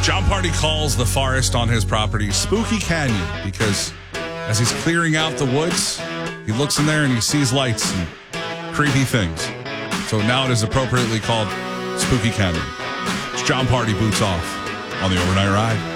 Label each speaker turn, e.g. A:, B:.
A: John Party calls the forest on his property Spooky Canyon because as he's clearing out the woods, he looks in there and he sees lights and creepy things. So now it is appropriately called Spooky Canyon. It's John Party Boots Off on the Overnight Ride.